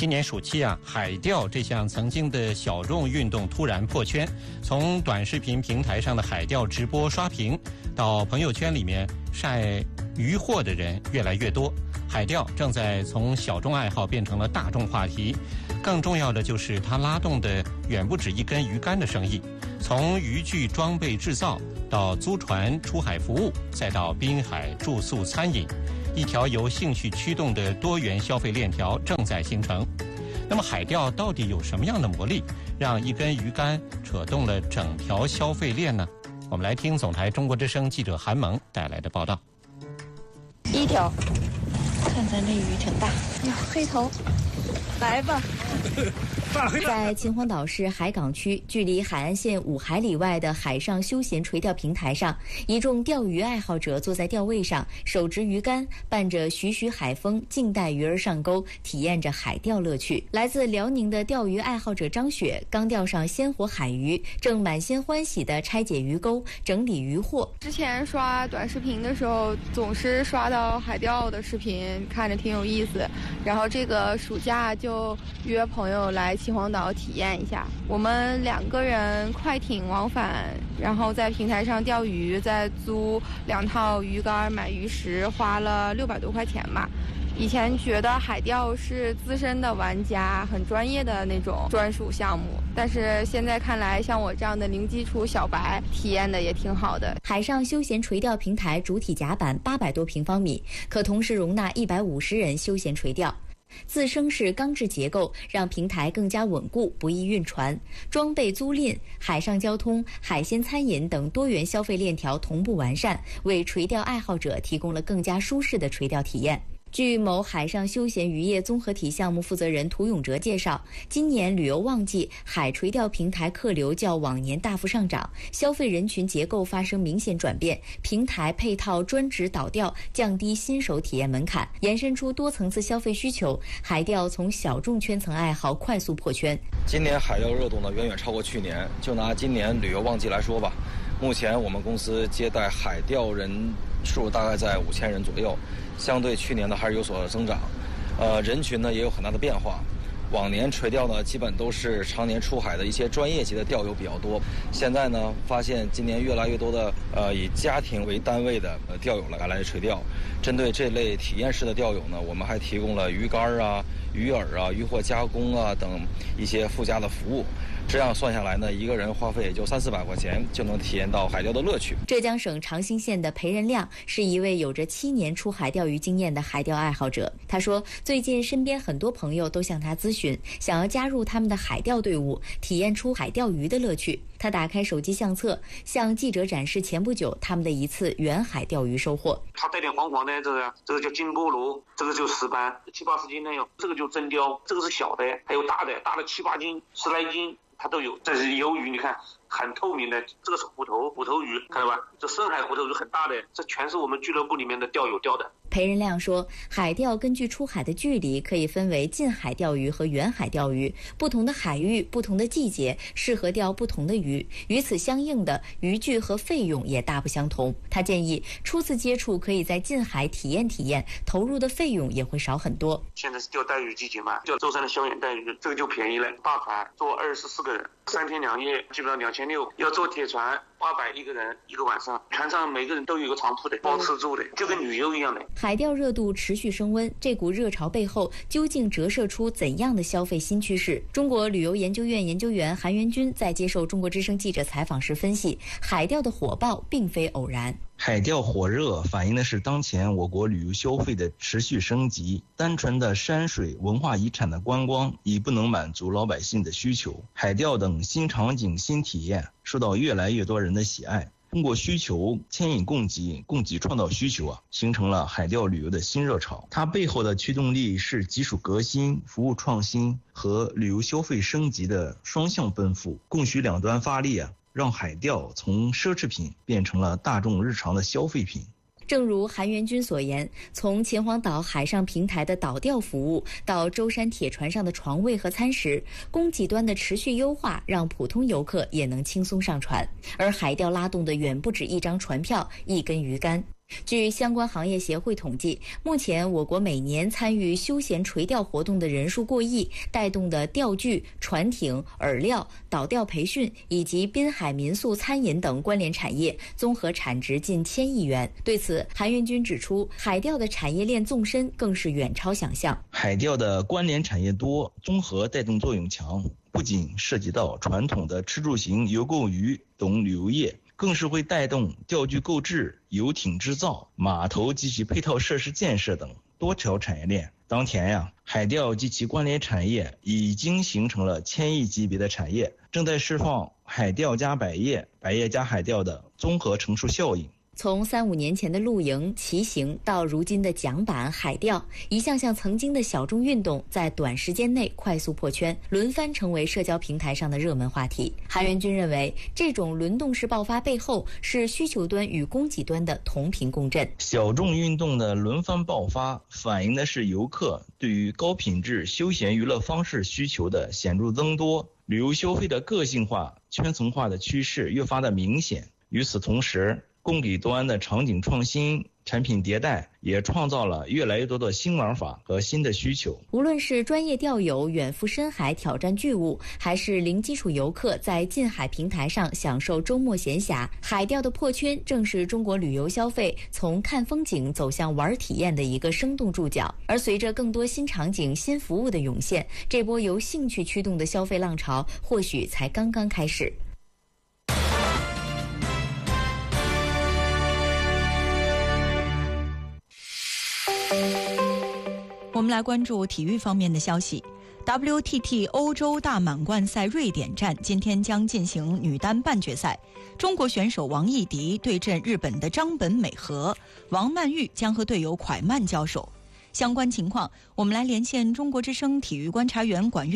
今年暑期海钓这项曾经的小众运动突然破圈，从短视频平台上的海钓直播刷屏，到朋友圈里面晒渔获的人越来越多。海钓正在从小众爱好变成了大众话题，更重要的就是它拉动的远不止一根鱼竿的生意，从渔具装备制造到租船出海服务，再到滨海住宿餐饮，一条由兴趣驱动的多元消费链条正在形成。那么海钓到底有什么样的魔力，让一根鱼竿扯动了整条消费链呢？我们来听总台中国之声记者韩萌带来的报道。 一条，看咱这鱼挺大，哎呀，黑头，来吧。 在秦皇岛市海港区，距离海岸线5海里外的海上休闲垂钓平台上，一众钓鱼爱好者坐在钓位上，手执鱼竿，伴着徐徐海风，静待鱼儿上钩，体验着海钓乐趣。来自辽宁的钓鱼爱好者张雪刚钓上鲜活海鱼，正满心欢喜地拆解鱼钩，整理渔获。 之前刷短视频的时候，总是刷到海钓的视频，看着挺有意思，然后这个暑假就约朋友来秦皇岛体验一下。我们2个人快艇往返，然后在平台上钓鱼，再租2套鱼竿，买鱼食，花了600多块钱吧。以前觉得海钓是资深的玩家很专业的那种专属项目，但是现在看来，像我这样的零基础小白体验的也挺好的。 海上休闲垂钓平台主体甲板800多平方米，可同时容纳150人休闲垂钓。自生式钢制结构让平台更加稳固，不易运船。装备租赁、海上交通、海鲜餐饮等多元消费链条同步完善，为垂钓爱好者提供了更加舒适的垂钓体验。据某海上休闲渔业综合体项目负责人涂永哲介绍，今年旅游旺季，海垂钓平台客流较往年大幅上涨，消费人群结构发生明显转变，平台配套专职导钓，降低新手体验门槛，延伸出多层次消费需求，海钓从小众圈层爱好快速破圈。 今年海钓热度呢远远超过去年，就拿今年旅游旺季来说吧，目前我们公司接待海钓人数大概在5000人左右，相对去年呢还是有所增长，人群呢也有很大的变化。往年垂钓呢基本都是常年出海的一些专业级的钓友比较多，现在呢发现今年越来越多的以家庭为单位的钓友来垂钓。针对这类体验式的钓友呢，我们还提供了鱼竿啊、鱼饵啊、渔获加工啊等一些附加的服务。这样算下来呢，一个人花费也就300-400块钱，就能体验到海钓的乐趣。 浙江省长兴县的裴仁亮是一位有着7年出海钓鱼经验的海钓爱好者。他说，最近身边很多朋友都向他咨询，想要加入他们的海钓队伍，体验出海钓鱼的乐趣。他打开手机相册，向记者展示前不久他们的一次远海钓鱼收获。 它带点黄黄的，这个叫金菠萝，这个就石斑，7-80斤的有，这个就真鲷，这个是小的，还有大的7-8斤、10来斤。它都有。这是鱿鱼，你看很透明的，这个是虎头鱼，看到吧？这深海虎头鱼很大的，这全是我们俱乐部里面的钓友钓的。 裴仁亮说，海钓根据出海的距离可以分为近海钓鱼和远海钓鱼，不同的海域、不同的季节适合钓不同的鱼，与此相应的渔具和费用也大不相同。他建议初次接触可以在近海体验，投入的费用也会少很多。 现在是钓带鱼季节嘛，钓舟山的萧远带鱼，这个就便宜了，大船坐24个人，3天2夜，基本上2600。要坐铁船800一个人一个晚上，船上每个人都有个床铺的，包吃住的，就跟旅游一样的。 海钓热度持续升温，这股热潮背后究竟折射出怎样的消费新趋势？中国旅游研究院研究员韩元军在接受中国之声记者采访时分析，海钓的火爆并非偶然。 海钓火热反映的是当前我国旅游消费的持续升级，单纯的山水文化遗产的观光已不能满足老百姓的需求，海钓等新场景新体验受到越来越多人的喜爱。通过需求牵引供给创造需求形成了海钓旅游的新热潮。它背后的驱动力是技术革新、服务创新和旅游消费升级的双向奔赴，供需两端发力让海钓从奢侈品变成了大众日常的消费品。 正如韩元军所言，从秦皇岛海上平台的导钓服务到舟山铁船上的床位和餐食，供给端的持续优化让普通游客也能轻松上船，而海钓拉动的远不止一张船票、一根鱼竿。 据相关行业协会统计，目前我国每年参与休闲垂钓活动的人数过亿，带动的钓具、船艇、饵料、导钓培训以及滨海民宿、餐饮等关联产业综合产值近1000亿元。对此，韩元军指出，海钓的产业链纵深更是远超想象。 海钓的关联产业多，综合带动作用强，不仅涉及到传统的吃住行、游购娱等旅游业，更是会带动钓具购置、游艇制造、码头及其配套设施建设等多条产业链。当前海钓及其关联产业已经形成了1000亿级别的产业，正在释放海钓加百业、百业加海钓的综合乘数效应。 从3、5年前的露营、骑行到如今的桨板、海钓，一项项曾经的小众运动在短时间内快速破圈，轮番成为社交平台上的热门话题。韩元军认为，这种轮动式爆发背后是需求端与供给端的同频共振。 小众运动的轮番爆发，反映的是游客对于高品质休闲娱乐方式需求的显著增多，旅游消费的个性化、圈层化的趋势越发的明显。与此同时，供给端的场景创新、产品迭代也创造了越来越多的新玩法和新的需求。 无论是专业钓友远赴深海挑战巨物，还是零基础游客在近海平台上享受周末闲暇，海钓的破圈正是中国旅游消费从看风景走向玩体验的一个生动注脚。而随着更多新场景、新服务的涌现，这波由兴趣驱动的消费浪潮或许才刚刚开始。 我们来关注体育方面的消息。WTT 欧洲大满贯赛瑞典站今天将进行女单半决赛，中国选手王艺迪对阵日本的张本美和，王曼玉将和队友蒯曼交手。相关情况，我们来连线中国之声体育观察员管乐